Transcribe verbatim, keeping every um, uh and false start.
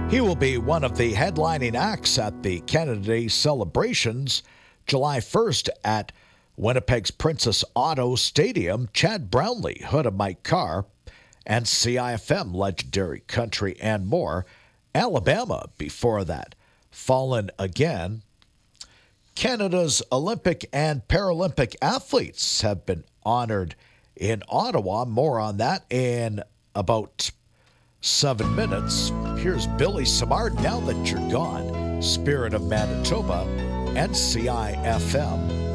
He will be one of the headlining acts at the Canada Day celebrations July first at Winnipeg's Princess Auto Stadium. Chad Brownlee, Hood of Mike Carr, and C I F M Legendary Country and more. Alabama before that. Fallen Again. Canada's Olympic and Paralympic athletes have been honored in Ottawa. More on that in about seven minutes. Here's Billy Samard, Now That You're Gone, Spirit of Manitoba, and C I F M.